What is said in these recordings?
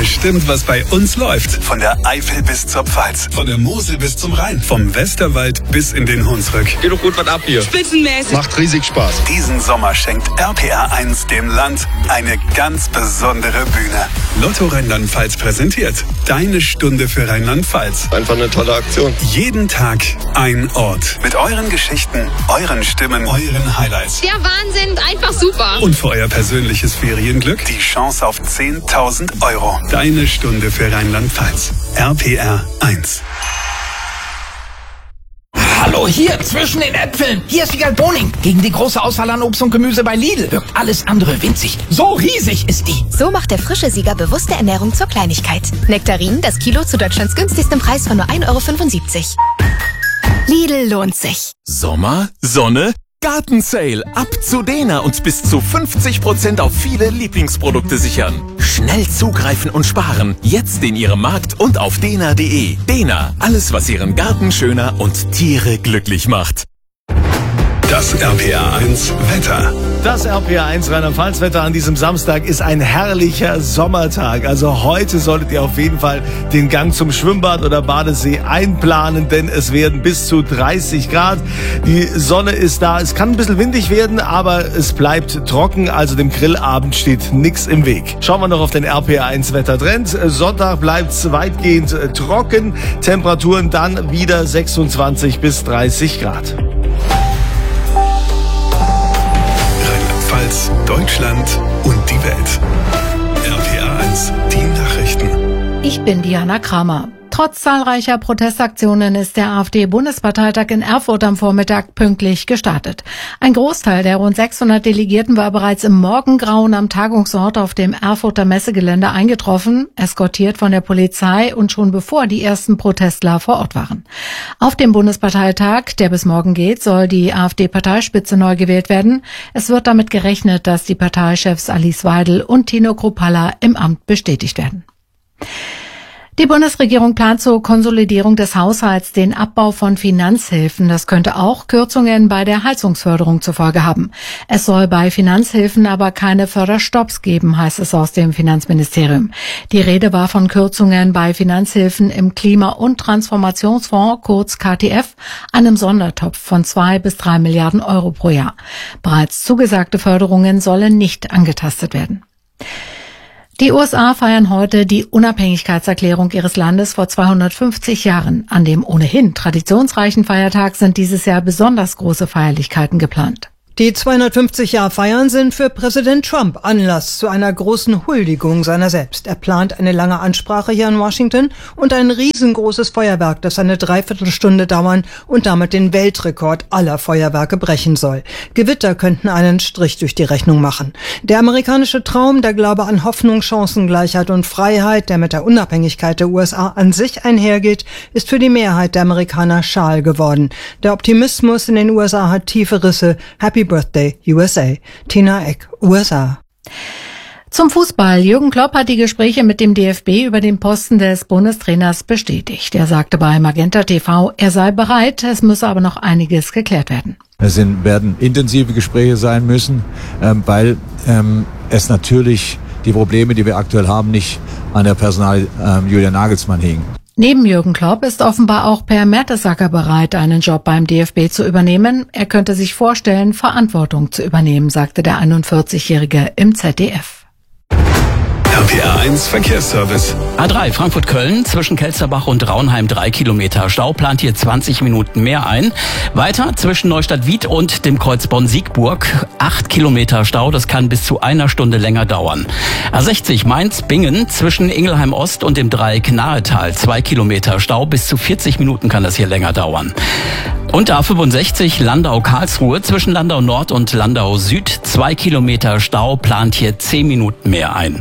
bestimmt, was bei uns läuft. Von der Eifel bis zur Pfalz, von der Mosel bis zum Rhein, vom Westerwald bis in den Hunsrück. Geht doch gut was ab hier. Spitzenmäßig. Macht riesig Spaß. Diesen Sommer schenkt RPR1 dem Land eine ganz besondere Bühne. Lotto Rheinland-Pfalz präsentiert Deine Stunde für Rheinland-Pfalz. Einfach eine tolle Aktion. Jeden Tag ein Ort. Mit euren Geschichten, euren Stimmen, euren Highlights. Der Wahnsinn, einfach super. Und für euer persönliches Ferienglück die Chance auf 10.000 Euro. Deine Stunde für Rheinland-Pfalz. RPR1. Hallo, hier zwischen den Äpfeln. Hier ist Wiegald Boning. Gegen die große Auswahl an Obst und Gemüse bei Lidl wirkt alles andere winzig. So riesig ist die. So macht der frische Sieger bewusste Ernährung zur Kleinigkeit. Nektarinen, das Kilo zu Deutschlands günstigstem Preis von nur 1,75 €. Lidl lohnt sich. Sommer, Sonne, Gartensale. Ab zu Dena und bis zu 50% auf viele Lieblingsprodukte sichern. Schnell zugreifen und sparen. Jetzt in Ihrem Markt und auf dena.de. Dena, alles was Ihren Garten schöner und Tiere glücklich macht. Das RPR1 Wetter. Das RPR1 Rheinland-Pfalz-Wetter an diesem Samstag ist ein herrlicher Sommertag. Also heute solltet ihr auf jeden Fall den Gang zum Schwimmbad oder Badesee einplanen, denn es werden bis zu 30 Grad. Die Sonne ist da. Es kann ein bisschen windig werden, aber es bleibt trocken. Also dem Grillabend steht nichts im Weg. Schauen wir noch auf den RPR1 Wettertrend. Sonntag bleibt es weitgehend trocken. Temperaturen dann wieder 26 bis 30 Grad. Deutschland und die Welt. RPR1, die Nachrichten. Ich bin Diana Kramer. Trotz zahlreicher Protestaktionen ist der AfD-Bundesparteitag in Erfurt am Vormittag pünktlich gestartet. Ein Großteil der rund 600 Delegierten war bereits im Morgengrauen am Tagungsort auf dem Erfurter Messegelände eingetroffen, eskortiert von der Polizei und schon bevor die ersten Protestler vor Ort waren. Auf dem Bundesparteitag, der bis morgen geht, soll die AfD-Parteispitze neu gewählt werden. Es wird damit gerechnet, dass die Parteichefs Alice Weidel und Tino Kruppalla im Amt bestätigt werden. Die Bundesregierung plant zur Konsolidierung des Haushalts den Abbau von Finanzhilfen. Das könnte auch Kürzungen bei der Heizungsförderung zur Folge haben. Es soll bei Finanzhilfen aber keine Förderstopps geben, heißt es aus dem Finanzministerium. Die Rede war von Kürzungen bei Finanzhilfen im Klima- und Transformationsfonds, kurz KTF, einem Sondertopf von 2 bis 3 Milliarden Euro pro Jahr. Bereits zugesagte Förderungen sollen nicht angetastet werden. Die USA feiern heute die Unabhängigkeitserklärung ihres Landes vor 250 Jahren. An dem ohnehin traditionsreichen Feiertag sind dieses Jahr besonders große Feierlichkeiten geplant. Die 250-Jahr-Feiern sind für Präsident Trump Anlass zu einer großen Huldigung seiner selbst. Er plant eine lange Ansprache hier in Washington und ein riesengroßes Feuerwerk, das eine Dreiviertelstunde dauern und damit den Weltrekord aller Feuerwerke brechen soll. Gewitter könnten einen Strich durch die Rechnung machen. Der amerikanische Traum, der Glaube an Hoffnung, Chancengleichheit und Freiheit, der mit der Unabhängigkeit der USA an sich einhergeht, ist für die Mehrheit der Amerikaner schal geworden. Der Optimismus in den USA hat tiefe Risse. Happy Birthday, USA. Tina Eck, USA. Zum Fußball. Jürgen Klopp hat die Gespräche mit dem DFB über den Posten des Bundestrainers bestätigt. Er sagte bei Magenta TV, er sei bereit, es müsse aber noch einiges geklärt werden. Es werden intensive Gespräche sein müssen, weil es natürlich die Probleme, die wir aktuell haben, nicht an der Personal Julian Nagelsmann hingen. Neben Jürgen Klopp ist offenbar auch Per Mertesacker bereit, einen Job beim DFB zu übernehmen. Er könnte sich vorstellen, Verantwortung zu übernehmen, sagte der 41-Jährige im ZDF. RPR1 Verkehrsservice. A3 Frankfurt-Köln zwischen Kelsterbach und Raunheim 3 Kilometer Stau, plant hier 20 Minuten mehr ein. Weiter zwischen Neustadt-Wied und dem Kreuz Bonn-Siegburg 8 Kilometer Stau, das kann bis zu 1 Stunde länger dauern. A60 Mainz-Bingen zwischen Ingelheim-Ost und dem Dreieck Nahetal 2 Kilometer Stau, bis zu 40 Minuten kann das hier länger dauern. Und A65 Landau-Karlsruhe zwischen Landau Nord und Landau Süd 2 Kilometer Stau, plant hier 10 Minuten mehr ein.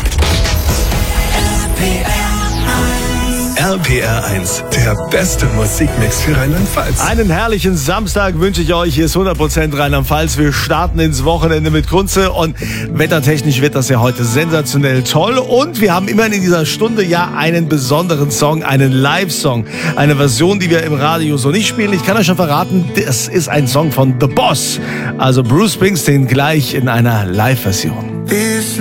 RPR1, der beste Musikmix für Rheinland-Pfalz. Einen herrlichen Samstag wünsche ich euch. Hier ist 100% Rheinland-Pfalz. Wir starten ins Wochenende mit Kunze und wettertechnisch wird das ja heute sensationell toll. Und wir haben immerhin in dieser Stunde ja einen besonderen Song, einen Live-Song. Eine Version, die wir im Radio so nicht spielen. Ich kann euch schon verraten, das ist ein Song von The Boss. Also Bruce Springsteen gleich in einer Live-Version.